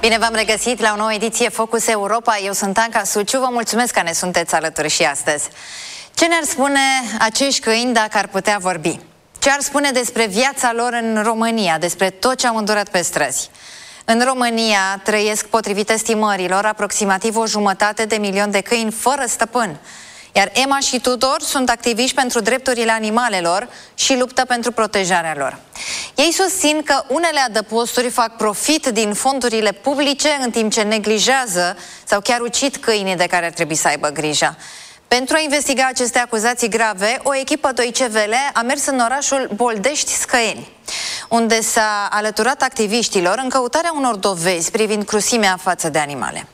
Bine v-am regăsit la o nouă ediție Focus Europa. Eu sunt Anca Suciu, vă mulțumesc că ne sunteți alături și astăzi. Ce ne-ar spune acești câini dacă ar putea vorbi? Ce ar spune despre viața lor în România, despre tot ce au îndurat pe străzi? În România trăiesc, potrivit estimărilor, aproximativ 1,5 milion de câini fără stăpân. Iar Emma și Tudor sunt activiști pentru drepturile animalelor și luptă pentru protejarea lor. Ei susțin că unele adăposturi fac profit din fondurile publice în timp ce neglijează sau chiar ucid câinii de care ar trebui să aibă grijă. Pentru a investiga aceste acuzații grave, o echipă Deutsche Welle a mers în orașul Boldești-Scăieni, unde s-a alăturat activiștilor în căutarea unor dovezi privind crusimea față de animale.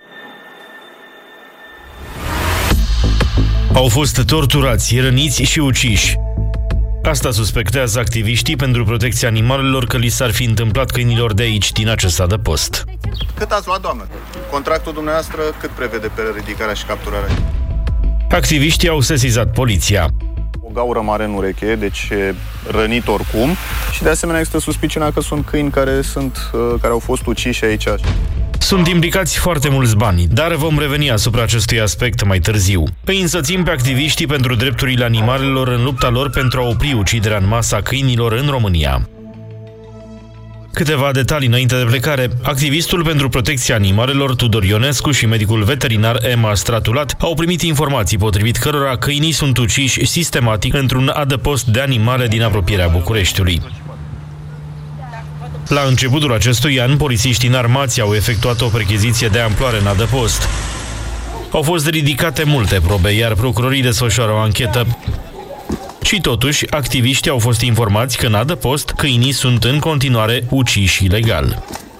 Au fost torturați, răniți și uciși. Asta suspectează activiștii pentru protecția animalelor că li s-ar fi întâmplat câinilor de aici, din acest adăpost. Cât ați luat, doamnă? Contractul dumneavoastră cât prevede pe ridicarea și capturarea? Activiștii au sesizat poliția. O gaură mare în ureche, deci rănit oricum. Și de asemenea există suspiciunea că sunt câini care au fost uciși aici. Sunt implicați foarte mulți bani, dar vom reveni asupra acestui aspect mai târziu. Îi însoțim pe activiștii pentru drepturile animalelor în lupta lor pentru a opri uciderea în masă a câinilor în România. Câteva detalii înainte de plecare. Activistul pentru protecția animalelor Tudor Ionescu și medicul veterinar Emma Stratulat au primit informații potrivit cărora câinii sunt uciși sistematic într-un adăpost de animale din apropierea Bucureștiului. La începutul acestui an, polițiștii înarmați au efectuat o percheziție de amploare în adăpost. Au fost ridicate multe probe, iar procurorii desfășoară o anchetă. Și totuși, activiștii au fost informați că în adăpost câinii sunt în continuare uciși ilegal.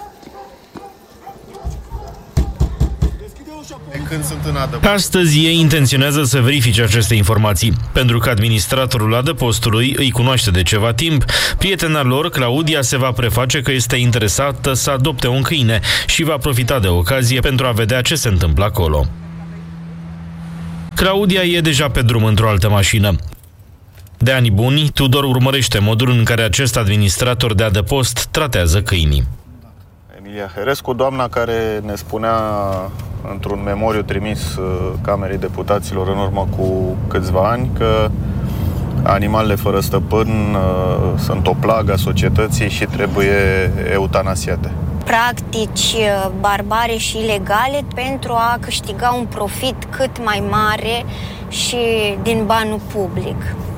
Astăzi ei intenționează să verifice aceste informații, pentru că administratorul adăpostului îi cunoaște de ceva timp. Prietena lor, Claudia, se va preface că este interesată să adopte un câine și va profita de ocazie pentru a vedea ce se întâmplă acolo. Claudia e deja pe drum într-o altă mașină. De ani buni, Tudor urmărește modul în care acest administrator de adăpost tratează câinii. Emilia Herescu, doamna care ne spunea într-un memoriu trimis Camerei Deputaților în urmă cu câțiva ani că animalele fără stăpân sunt o plagă a societății și trebuie eutanasiate. Practici barbare și ilegale pentru a câștiga un profit cât mai mare și din banul public.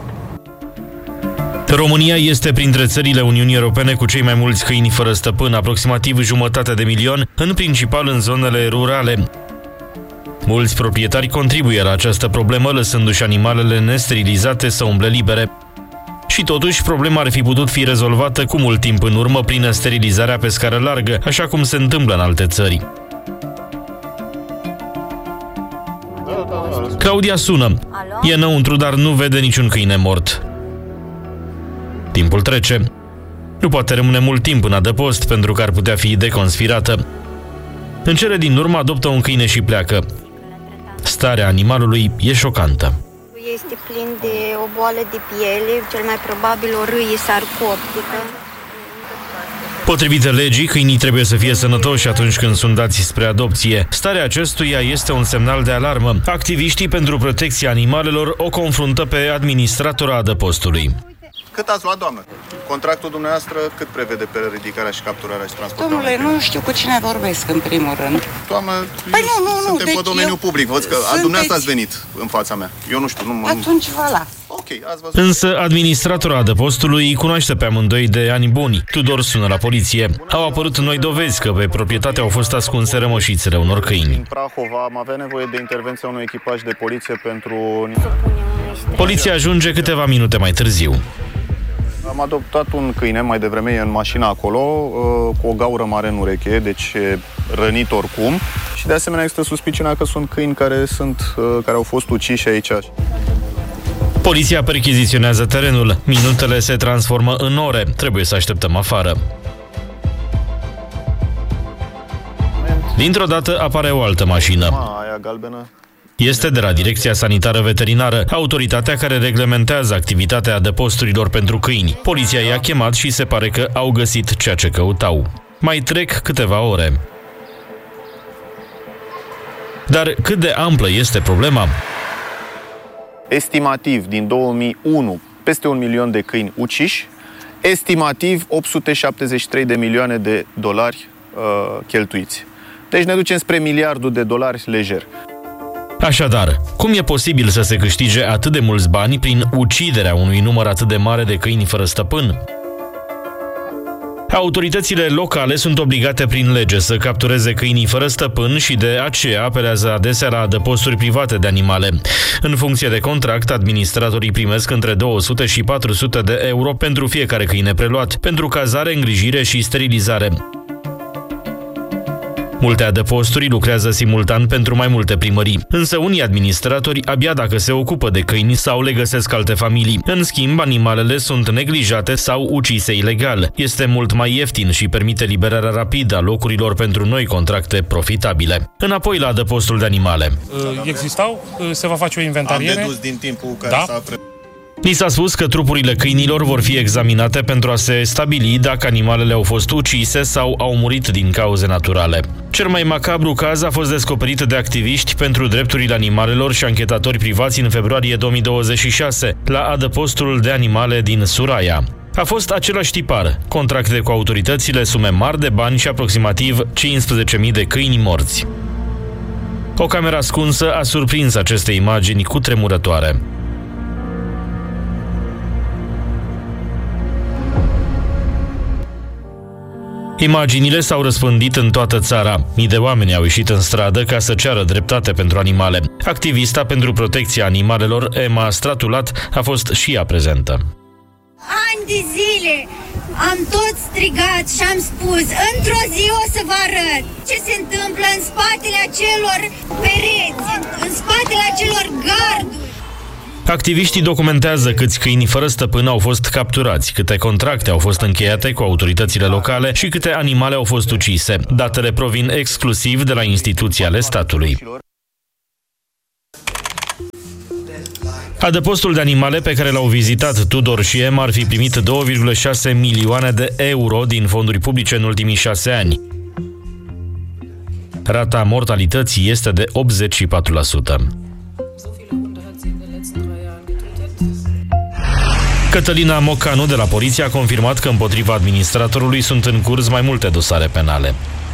România este printre țările Uniunii Europene cu cei mai mulți câini fără stăpân, aproximativ 1,5 milion, în principal în zonele rurale. Mulți proprietari contribuie la această problemă, lăsându-și animalele nesterilizate să umble libere. Și totuși, problema ar fi putut fi rezolvată cu mult timp în urmă prin sterilizarea pe scară largă, așa cum se întâmplă în alte țări. Claudia sună. E înăuntru, dar nu vede niciun câine mort. Timpul trece. Nu poate rămâne mult timp în adăpost pentru că ar putea fi deconspirată. În cele din urmă adoptă un câine și pleacă. Starea animalului e șocantă. Este plin de o boală de piele, cel mai probabil o râie sarcoptică. Potrivit legii, câinii trebuie să fie sănătoși atunci când sunt dați spre adopție. Starea acestuia este un semnal de alarmă. Activiștii pentru protecția animalelor o confruntă pe administratora adăpostului. Cât ați luat, doamnă? Contractul dumneavoastră cât prevede pe ridicarea și capturarea și transportarea? Domnule, nu știu cu cine vorbesc în primul rând. Doamnă, suntem pe domeniul public. Văd că dumneavoastră ați venit în fața mea. Eu nu știu. Atunci vă las. Ok, ați văzut. Însă administratora adăpostului îi cunoaște pe amândoi de ani buni. Tudor sună la poliție. Au apărut noi dovezi că pe proprietate au fost ascunse rămășițele unor câini. În Prahova am avea nevoie de intervenția unui echipaj de poliție pentru... Poliția ajunge câteva minute mai târziu. Am adoptat un câine mai devreme în mașina acolo, cu o gaură mare în ureche, deci rănit oricum. Și de asemenea există suspiciunea că sunt câini care au fost uciși aici. Poliția perchiziționează terenul. Minutele se transformă în ore. Trebuie să așteptăm afară. Dintr-o dată apare o altă mașină. Aia galbenă. Este de la Direcția Sanitară Veterinară, autoritatea care reglementează activitatea adăposturilor pentru câini. Poliția i-a chemat și se pare că au găsit ceea ce căutau. Mai trec câteva ore. Dar cât de amplă este problema? Estimativ, din 2001, peste 1 milion de câini uciși, estimativ 873 de milioane de dolari cheltuiți. Deci ne ducem spre $1 miliard lejer. Așadar, cum e posibil să se câștige atât de mulți bani prin uciderea unui număr atât de mare de câini fără stăpân? Autoritățile locale sunt obligate prin lege să captureze câinii fără stăpân și de aceea apelează adesea la adăposturi private de animale. În funcție de contract, administratorii primesc între 200 și 400 de euro pentru fiecare câine preluat, pentru cazare, îngrijire și sterilizare. Multe adăposturi lucrează simultan pentru mai multe primării, însă unii administratori abia dacă se ocupă de câini sau le găsesc alte familii. În schimb, animalele sunt neglijate sau ucise ilegal. Este mult mai ieftin și permite liberarea rapidă a locurilor pentru noi contracte profitabile. Înapoi la adăpostul de animale. Existau, se va face o inventariere. Am dedus din timpul care s-a Ni s-a spus că trupurile câinilor vor fi examinate pentru a se stabili dacă animalele au fost ucise sau au murit din cauze naturale. Cel mai macabru caz a fost descoperit de activiști pentru drepturile animalelor și anchetatori privați în februarie 2026, la adăpostul de animale din Suraia. A fost același tipar, contracte cu autoritățile, sume mari de bani și aproximativ 15.000 de câini morți. O cameră ascunsă a surprins aceste imagini cutremurătoare. Imaginile s-au răspândit în toată țara. Mii de oameni au ieșit în stradă ca să ceară dreptate pentru animale. Activista pentru protecția animalelor, Emma Stratulat, a fost și ea prezentă. Ani de zile am tot strigat și am spus, într-o zi o să vă arăt ce se întâmplă în spatele acelor pereți, în spatele acelor garduri. Activiștii documentează câți câini fără stăpân au fost capturați, câte contracte au fost încheiate cu autoritățile locale și câte animale au fost ucise. Datele provin exclusiv de la instituții ale statului. Adăpostul de animale pe care l-au vizitat Tudor și Emma ar fi primit 2,6 milioane de euro din fonduri publice în ultimii 6 ani. Rata mortalității este de 84%. Cătălina Mocanu de la poliție a confirmat că împotriva administratorului sunt în curs mai multe dosare penale.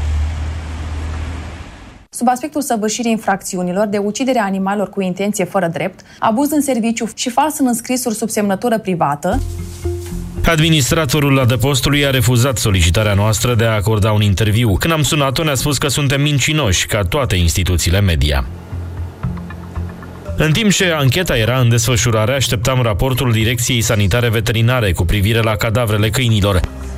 Sub aspectul săvârșirii infracțiunilor de ucidere a animalelor cu intenție fără drept, abuz în serviciu și fals în înscrisuri sub semnătură privată. Administratorul adăpostului a refuzat solicitarea noastră de a acorda un interviu. Când am sunat-o, ne-a spus că suntem mincinoși, ca toate instituțiile media. În timp ce ancheta era în desfășurare, așteptam raportul Direcției Sanitare Veterinare cu privire la cadavrele câinilor.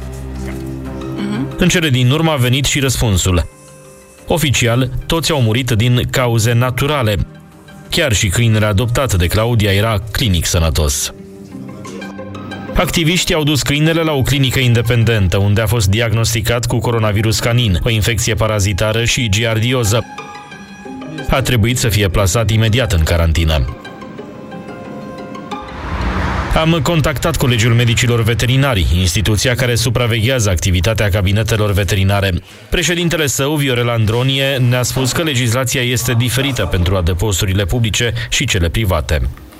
În cele din urmă a venit și răspunsul. Oficial, toți au murit din cauze naturale. Chiar și câinele adoptat de Claudia era clinic sănătos. Activiștii au dus câinele la o clinică independentă, unde a fost diagnosticat cu coronavirus canin, o infecție parazitară și giardioză. A trebuit să fie plasat imediat în carantină. Am contactat Colegiul Medicilor Veterinari, instituția care supraveghează activitatea cabinetelor veterinare. Președintele său, Viorel Andronie, ne-a spus că legislația este diferită pentru adăposturile publice și cele private.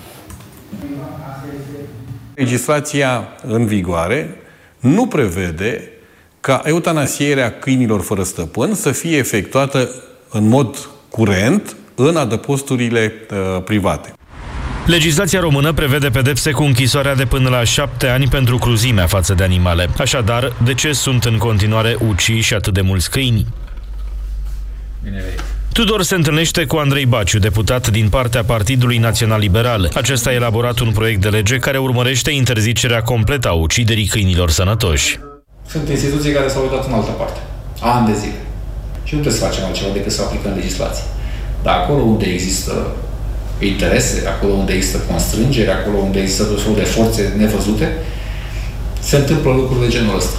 Legislația în vigoare nu prevede ca eutanasierea câinilor fără stăpân să fie efectuată în mod curent în adăposturile private. Legislația română prevede pedepse cu închisoarea de până la 7 ani pentru cruzimea față de animale. Așadar, de ce sunt în continuare uciși atât de mulți câini? Tudor se întâlnește cu Andrei Baciu, deputat din partea Partidului Național Liberal. Acesta a elaborat un proiect de lege care urmărește interzicerea completă a uciderii câinilor sănătoși. Sunt instituții care s-au uitat în altă parte, ani de zile. Și nu trebuie să facem altceva decât să aplicăm legislație. Dar acolo unde există interese, acolo unde există constrângere, acolo unde există tot felul de forțe nevăzute, se întâmplă lucruri de genul ăsta.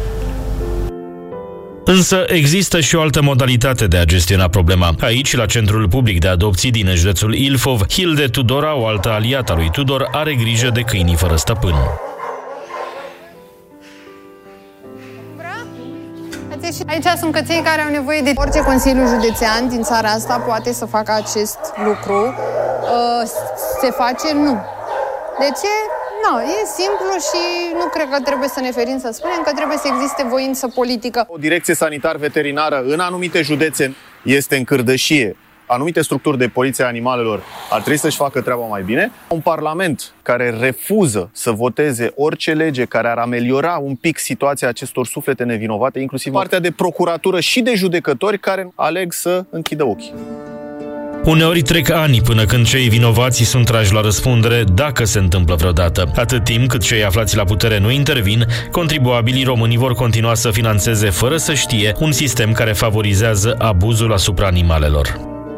Însă există și o altă modalitate de a gestiona problema. Aici, la Centrul Public de Adopții din județul Ilfov, Hilde Tudora, o altă aliată a lui Tudor, are grijă de câinii fără stăpân. Aici sunt căței care au nevoie de orice consiliu județean din țara asta poate să facă acest lucru. Se face? Nu. De ce? Nu, e simplu și nu cred că trebuie să ne ferim să spunem că trebuie să existe voință politică. O direcție sanitar-veterinară în anumite județe este în cârdășie. Anumite structuri de poliție a animalelor ar trebui să-și facă treaba mai bine. Un parlament care refuză să voteze orice lege care ar ameliora un pic situația acestor suflete nevinovate, inclusiv partea de procuratură și de judecători care aleg să închidă ochii. Uneori trec ani până când cei vinovați sunt trași la răspundere, dacă se întâmplă vreodată. Atât timp cât cei aflați la putere nu intervin, contribuabilii români vor continua să finanțeze fără să știe un sistem care favorizează abuzul asupra animalelor.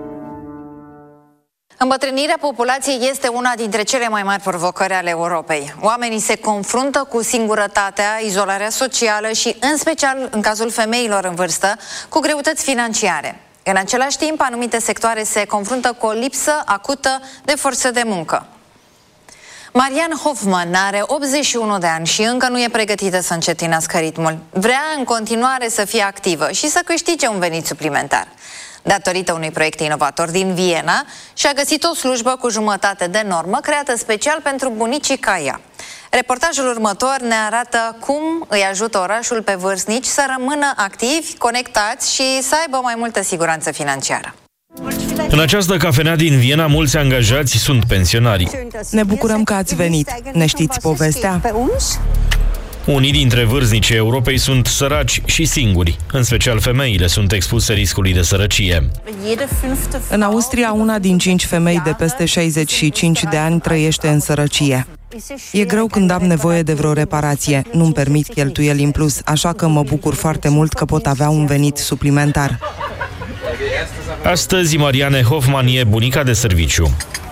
Îmbătrânirea populației este una dintre cele mai mari provocări ale Europei. Oamenii se confruntă cu singurătatea, izolarea socială și, în special în cazul femeilor în vârstă, cu greutăți financiare. În același timp, anumite sectoare se confruntă cu o lipsă acută de forță de muncă. Marian Hoffman are 81 de ani și încă nu e pregătită să încetinească ritmul. Vrea în continuare să fie activă și să câștige un venit suplimentar. Datorită unui proiect inovator din Viena, și-a găsit o slujbă cu jumătate de normă, creată special pentru bunicii ca ea. Reportajul următor ne arată cum îi ajută orașul pe vârstnici să rămână activi, conectați și să aibă mai multă siguranță financiară. În această cafenea din Viena, mulți angajați sunt pensionari. Ne bucurăm că ați venit. Ne știți povestea? Unii dintre vârstnicii Europei sunt săraci și singuri. În special femeile sunt expuse riscului de sărăcie. În Austria, 1 din 5 femei de peste 65 de ani trăiește în sărăcie. E greu când am nevoie de vreo reparație. Nu-mi permit cheltuieli în plus, așa că mă bucur foarte mult că pot avea un venit suplimentar. Astăzi, Marianne Hoffman e bunica de serviciu.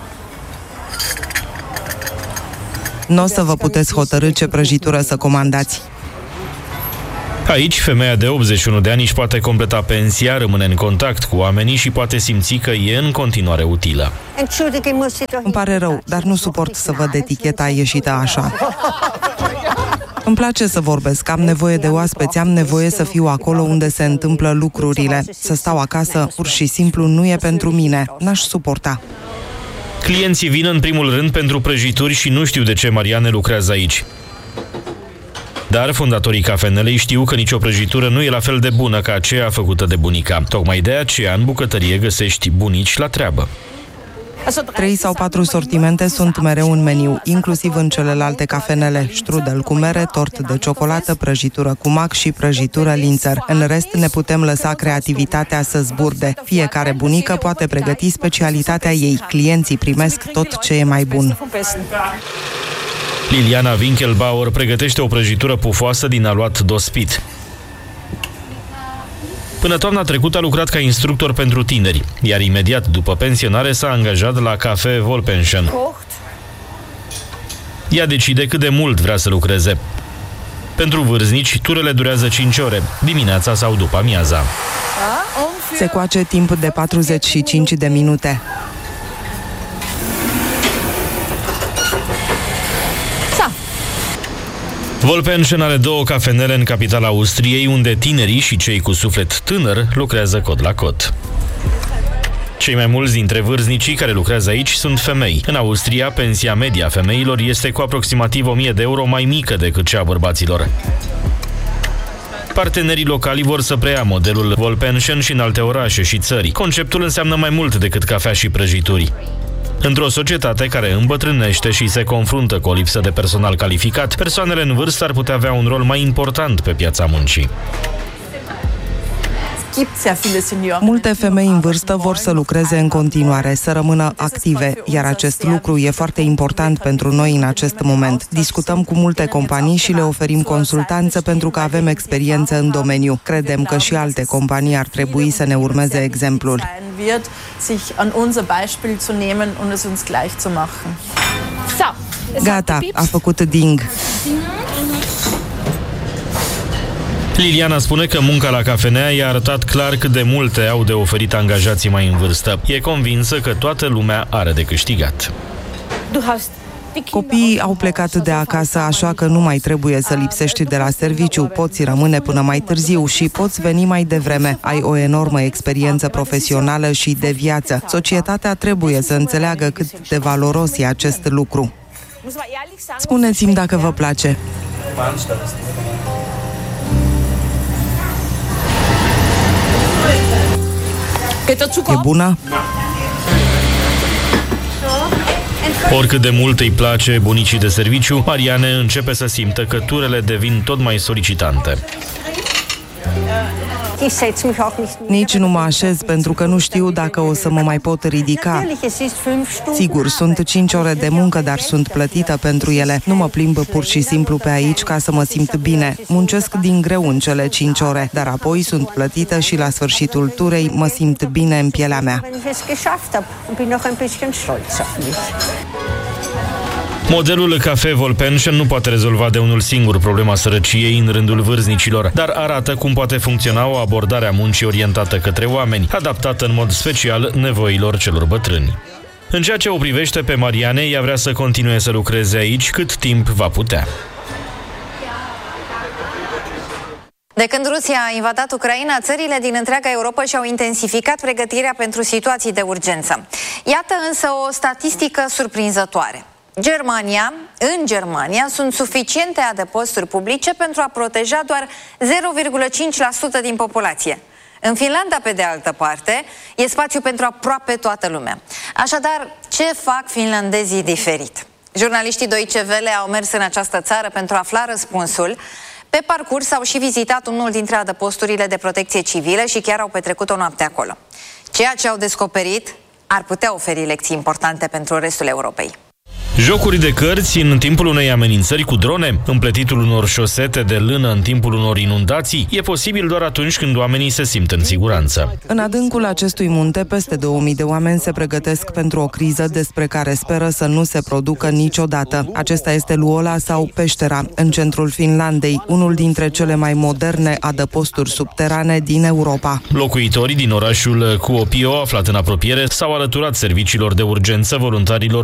Nu o să vă puteți hotărî ce prăjitură să comandați. Aici, femeia de 81 de ani își poate completa pensia, rămâne în contact cu oamenii și poate simți că e în continuare utilă. Îmi pare rău, dar nu suport să văd eticheta ieșită așa. Îmi place să vorbesc, am nevoie de oaspeți, am nevoie să fiu acolo unde se întâmplă lucrurile. Să stau acasă, pur și simplu, nu e pentru mine. N-aș suporta. Clienții vin în primul rând pentru prăjituri și nu știu de ce Marianne lucrează aici. Dar fondatorii cafenelei știu că nicio prăjitură nu e la fel de bună ca aceea făcută de bunica. Tocmai de aceea, în bucătărie găsești bunici la treabă. 3 sau 4 sortimente sunt mereu în meniu, inclusiv în celelalte cafenele: strudel cu mere, tort de ciocolată, prăjitură cu mac și prăjitură linzer. În rest, ne putem lăsa creativitatea să zburde. Fiecare bunică poate pregăti specialitatea ei. Clienții primesc tot ce e mai bun. Liliana Winkelbauer pregătește o prăjitură pufoasă din aluat dospit. Până toamna trecută a lucrat ca instructor pentru tineri, iar imediat după pensionare s-a angajat la Café Wolpenschen. Ea decide cât de mult vrea să lucreze. Pentru vârstnici, turele durează 5 ore, dimineața sau după amiaza. Se coace timp de 45 de minute. Wolpenschen are 2 cafenele în capitala Austriei, unde tinerii și cei cu suflet tânăr lucrează cot la cot. Cei mai mulți dintre vârstnicii care lucrează aici sunt femei. În Austria, pensia media femeilor este cu aproximativ 1000 de euro mai mică decât cea a bărbaților. Partenerii locali vor să preia modelul Wolpenschen și în alte orașe și țări. Conceptul înseamnă mai mult decât cafea și prăjituri. Într-o societate care îmbătrânește și se confruntă cu o lipsă de personal calificat, persoanele în vârstă ar putea avea un rol mai important pe piața muncii. Multe femei în vârstă vor să lucreze în continuare, să rămână active, iar acest lucru e foarte important pentru noi în acest moment. Discutăm cu multe companii și le oferim consultanță pentru că avem experiență în domeniu. Credem că și alte companii ar trebui să ne urmeze exemplul. Gata, a făcut ding. Liliana spune că munca la cafenea i-a arătat clar cât de multe au de oferit angajații mai în vârstă. E convinsă că toată lumea are de câștigat. Copiii au plecat de acasă, așa că nu mai trebuie să lipsești de la serviciu, poți rămâne până mai târziu și poți veni mai devreme. Ai o enormă experiență profesională și de viață. Societatea trebuie să înțeleagă cât de valoros e acest lucru. Spuneți-mi dacă vă place. E bună? Oricât de mult îi place bunicii de serviciu, Mariane începe să simtă că turele devin tot mai solicitante. Nici nu mă așez pentru că nu știu dacă o să mă mai pot ridica. Sigur, sunt 5 ore de muncă, dar sunt plătită pentru ele. Nu mă plimb pur și simplu pe aici ca să mă simt bine. Muncesc din greu în cele 5 ore, dar apoi sunt plătită și la sfârșitul turei mă simt bine în pielea mea. Modelul Café Volpension nu poate rezolva de unul singur problema sărăciei în rândul vârstnicilor, dar arată cum poate funcționa o abordare a muncii orientată către oameni, adaptată în mod special nevoilor celor bătrâni. În ceea ce o privește pe Mariane, ea vrea să continue să lucreze aici cât timp va putea. De când Rusia a invadat Ucraina, țările din întreaga Europa și-au intensificat pregătirea pentru situații de urgență. Iată însă o statistică surprinzătoare. În Germania sunt suficiente adăposturi publice pentru a proteja doar 0,5% din populație. În Finlanda, pe de altă parte, e spațiu pentru aproape toată lumea. Așadar, ce fac finlandezii diferit? Jurnaliștii Deutsche Welle au mers în această țară pentru a afla răspunsul. Pe parcurs au și vizitat unul dintre adăposturile de protecție civilă și chiar au petrecut o noapte acolo. Ceea ce au descoperit ar putea oferi lecții importante pentru restul Europei. Jocuri de cărți în timpul unei amenințări cu drone, împletitul unor șosete de lână în timpul unor inundații, e posibil doar atunci când oamenii se simt în siguranță. În adâncul acestui munte, peste 2000 de oameni se pregătesc pentru o criză despre care speră să nu se producă niciodată. Acesta este Luola sau Peștera, în centrul Finlandei, unul dintre cele mai moderne adăposturi subterane din Europa. Locuitorii din orașul Kuopio, aflat în apropiere, s-au alăturat serviciilor de urgență voluntarilor